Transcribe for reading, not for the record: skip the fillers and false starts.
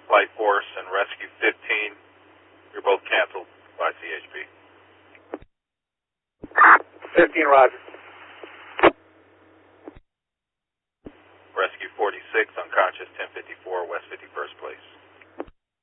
Flight Force and Rescue 15. You're both canceled by CHP. 15, roger.